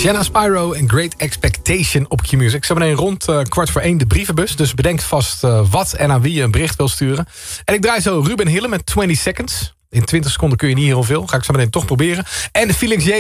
Shanna Spyro en Great Expectation op Q-Music. Zo meteen rond 1:15 de brievenbus. Dus bedenk vast wat en aan wie je een bericht wil sturen. En ik draai zo Ruben Hille met 20 Seconds. In 20 seconden kun je niet heel veel. Ga ik zo meteen toch proberen. En Felix J.